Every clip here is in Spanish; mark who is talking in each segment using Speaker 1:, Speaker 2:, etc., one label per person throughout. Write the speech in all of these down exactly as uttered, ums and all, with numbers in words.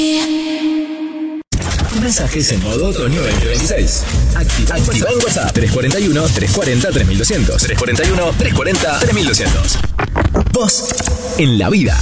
Speaker 1: Mensajes en modo otoño veinte veintiséis. Activa, Activa el WhatsApp tres cuatro uno, tres cuatro cero, tres mil doscientos. tres cuatro uno, tres cuatro cero, tres mil doscientos. Vos en la vida.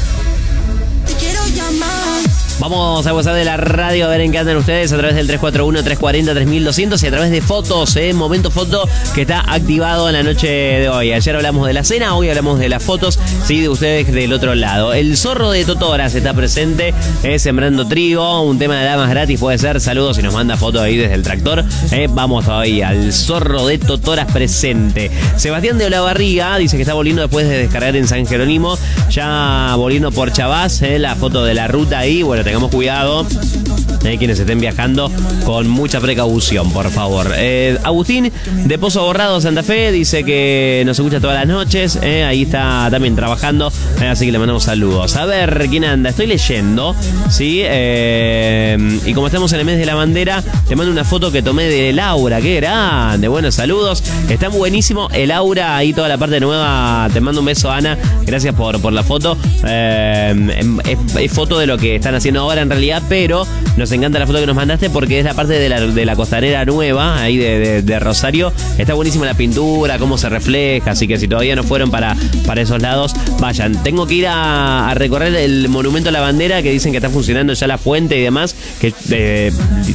Speaker 2: Te quiero llamar.
Speaker 3: Vamos a WhatsApp de la radio a ver en qué andan ustedes a través del tres cuatro uno, tres cuatro cero, tres mil doscientos y a través de fotos, eh, Momento Foto, que está activado en la noche de hoy. Ayer hablamos de la cena, hoy hablamos de las fotos, sí, de ustedes del otro lado. El zorro de Totoras está presente, eh, sembrando trigo, un tema de damas gratis puede ser. Saludos y nos manda fotos ahí desde el tractor. Eh, vamos hoy al zorro de Totoras presente. Sebastián de Olavarría dice que está volviendo después de descargar en San Jerónimo, ya volviendo por Chavás, eh, la foto de la ruta ahí. Bueno, tengamos cuidado, eh, quienes estén viajando, con mucha precaución, por favor. Eh, Agustín de Pozo Borrado, Santa Fe, dice que nos escucha todas las noches, eh, ahí está también trabajando, eh, así que le mandamos saludos. A ver, ¿quién anda? Estoy leyendo, ¿sí? Eh, y como estamos en el mes de la bandera, te mando una foto que tomé de Laura, qué grande, buenos saludos, está buenísimo el aura, ahí toda la parte nueva, te mando un beso, Ana, gracias por, por la foto, eh, es, es foto de lo que están haciendo ahora en realidad, pero nos encanta la foto que nos mandaste porque es la parte de la, de la costanera nueva, ahí de, de, de Rosario. Está buenísima la pintura, cómo se refleja, así que si todavía no fueron para, para esos lados, vayan. Tengo que ir a, a recorrer el monumento a la bandera, que dicen que está funcionando ya la fuente y demás, que eh,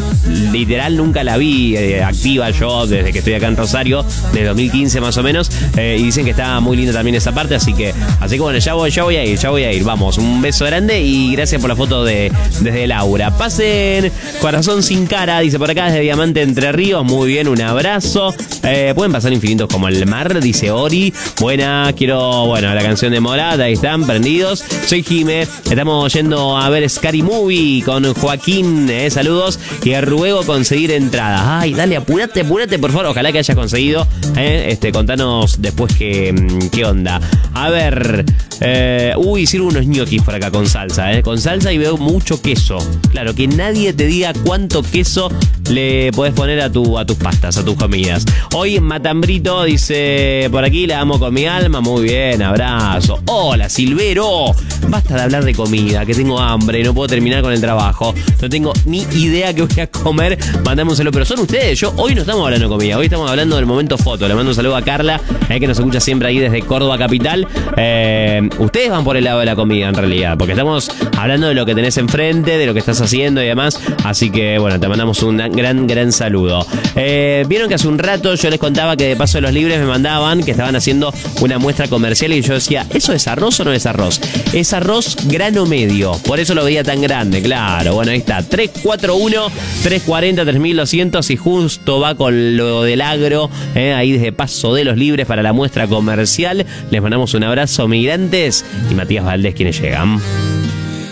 Speaker 3: literal nunca la vi eh, activa yo desde que estoy acá en Rosario, de dos mil quince más o menos, eh, y dicen que está muy linda también esa parte, así que, así que bueno, ya voy, ya voy a ir, ya voy a ir. Vamos, un beso grande y gracias por la foto de desde Laura. Pasen, corazón sin cara, dice por acá desde Diamante Entre Ríos. Muy bien, un abrazo. Eh, pueden pasar infinitos como el mar, dice Ori. Buena, quiero, bueno, la canción de Morat, ahí están, prendidos. Soy Jime, estamos yendo a ver Scary Movie con Joaquín, eh, saludos. Y ruego conseguir entradas. Ay, dale, apúrate, apúrate, por favor. Ojalá que hayas conseguido. Eh, este, contanos después qué, qué onda. A ver, eh, uy, sirvo unos ñoquis por acá con salsa, eh, con salsa y veo mucho queso. Claro, que nadie te diga cuánto queso le podés poner a, tu, a tus pastas, a tus comidas. Hoy en Matambrito, dice por aquí, la amo con mi alma. Muy bien, abrazo. Hola, Silvero. Basta de hablar de comida, que tengo hambre, no puedo terminar con el trabajo. No tengo ni idea qué voy a comer. Mandame un saludo. Pero son ustedes, yo hoy no estamos hablando de comida, hoy estamos hablando del momento foto. Le mando un saludo a Carla, eh, que nos escucha siempre ahí desde Córdoba capital. Eh, ustedes van por el lado de la comida en realidad, porque estamos hablando de lo que tenés enfrente, de lo que estás haciendo y demás. Así que bueno, te mandamos un gran, gran saludo. Eh, Vieron que hace un rato yo les contaba que de Paso de los Libres me mandaban que estaban haciendo una muestra comercial y yo decía, ¿eso es arroz o no es arroz? Es arroz grano medio, por eso lo veía tan grande, claro. Bueno, ahí está, tres cuatro uno, tres cuatro cero, tres mil doscientos y justo va con lo del agro, eh, ahí desde Paso de los Libres para la muestra comercial. Les mandamos un abrazo, migrantes, y Matías Valdés, quienes llegan.